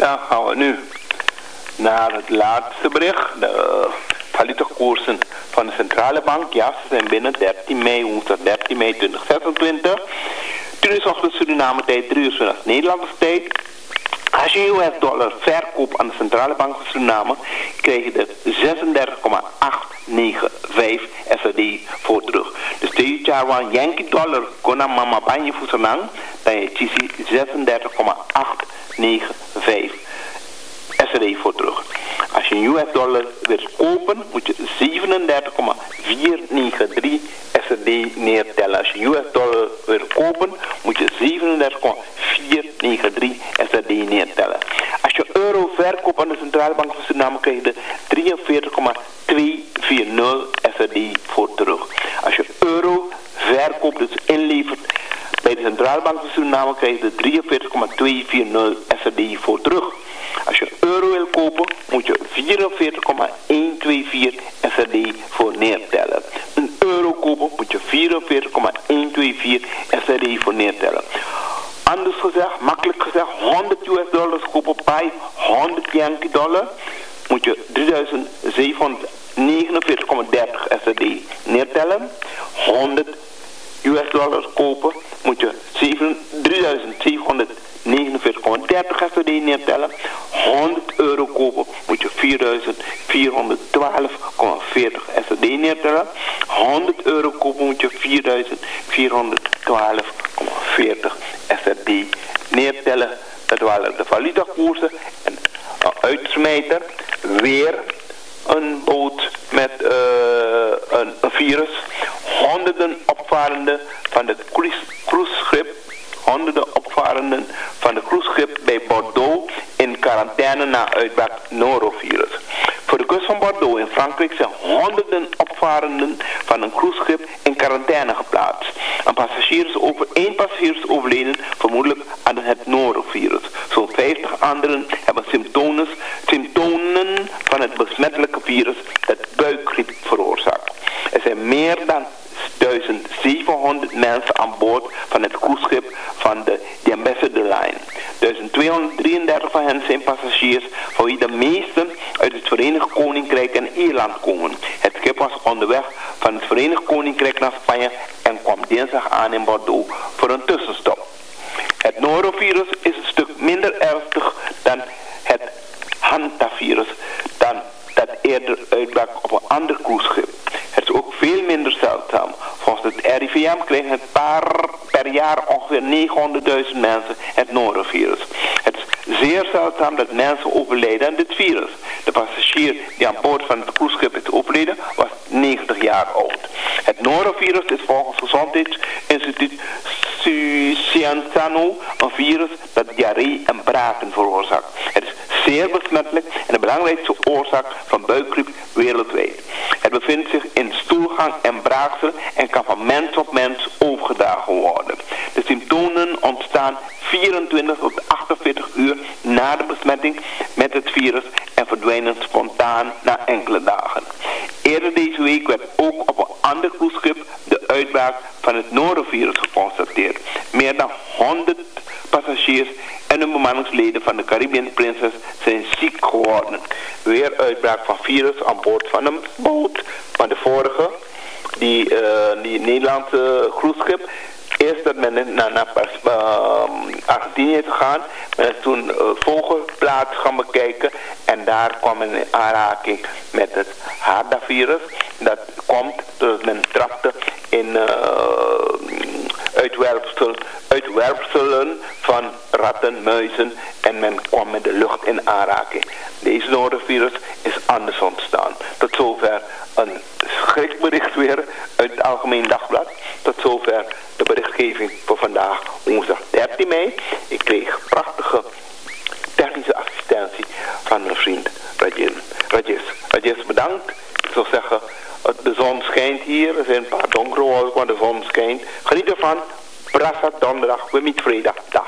Dan gaan we nu naar het laatste bericht. De valutakoersen van de centrale bank. Ja, ze zijn binnen 13 mei, woensdag 13 mei 2026. Toen is ochtend Suriname tijd 3 uur 's middags Nederlandse tijd. Als je US-dollar verkoopt aan de centrale bank van Suriname, krijg je er 36,895 SAD voor terug. Dus deze jaar van Yankee dollar kona mama banje voor Suriname, dan je 36,895 SAD voor terug. Als je een US-dollar wilt kopen, moet je 37,493 SAD neertellen. Als je een US-dollar wilt kopen, moet je 37,493 SAD neertellen. Als je euro verkoopt aan de centrale bank van Suriname, krijg je 43,240 SAD voor terug. Als je euro verkoopt, dus inlevert bij de centrale bank van Suriname, krijg je 43,240 SAD voor terug. Als je euro wil kopen, moet je 44,124 SAD voor neertellen. Een euro kopen, moet je 44,124 SAD voor neertellen. Anders gezegd, makkelijk gezegd, 100 US-dollars kopen bij 100 Yankee dollar, moet je 3749,30 SAD neertellen. 100 US-dollars kopen, moet je 3749,30 SAD neertellen. 100 euro kopen, moet je 4412,40 SAD neertellen. 100 euro kopen, moet je 4412,40 SAD neertellen. Dat waren de valutakoersen. En uitsmijter, weer een boot met een virus. Honderden opvarenden van het cruiseschip. Honderden opvarenden van de cruiseschip bij Bordeaux in quarantaine na uitbraak norovirus. Voor de kust van Bordeaux in Frankrijk zijn honderden opvarenden van een cruiseschip in quarantaine geplaatst. Één passagier is overleden, vermoedelijk aan het norovirus. Zo'n 50 anderen hebben symptomen van het besmettelijke virus dat buikgriep veroorzaakt. Er zijn meer dan 1700 mensen aan boord van het cruiseschip van de Ambassador Line. 1233 van hen zijn passagiers, van wie de meesten uit het Verenigd Koninkrijk en Ierland komen. Het schip was onderweg van het Verenigd Koninkrijk naar Spanje en kwam dinsdag aan in Bordeaux voor een tussenstop. Het norovirus is een stuk minder ernstig dan het hantavirus, dat eerder uitbrak op een ander cruiseschip. Het is ook veel minder zeldzaam. Volgens het RIVM krijgen per jaar ongeveer 900.000 mensen het norovirus. Het is zeer zeldzaam dat mensen overlijden aan dit virus. De passagier die aan boord van het cruiseschip is overleden was 90 jaar oud. Het norovirus is volgens het Gezondheidsinstituut Cienzano een virus dat diarree en braken veroorzaakt. Het is zeer besmettelijk en de belangrijkste oorzaak van buikgriep wereldwijd. Het bevindt zich in stoelgang en braaksel en kan van mens op mens overgedragen worden. De symptomen ontstaan 24 tot 48 uur na de besmetting met het virus en verdwijnen spontaan na enkele dagen. Eerder deze week werd ook op een ander cruiseschip de uitbraak van het norovirus geconstateerd. Meer dan 100 passagiers en hun bemanningsleden van de Caribbean Princess zijn ziek geworden. Weer uitbraak van virus aan boord van een boot. Van de vorige, die Nederlandse cruiseschip. Eerst dat men naar Argentinië is gegaan. Men is toen vogelplaats gaan bekijken. En daar kwam men in aanraking met het HARDA-virus. Dat komt doordat men trapte in uitwerpselen van ratten, muizen. En men kwam met de lucht in aanraking. Deze norovirus is anders ontstaan. Tot zover een schrikbericht weer uit het Algemeen Dagblad. Tot zover de berichtgeving voor vandaag, woensdag 13 mei. Ik kreeg prachtige technische assistentie van mijn vriend Rajesh, bedankt. Ik zou zeggen, de zon schijnt hier. Er zijn een paar donkere wolken, maar de zon schijnt. Geniet ervan. Prasat donderdag, we met vrijdag. Dag.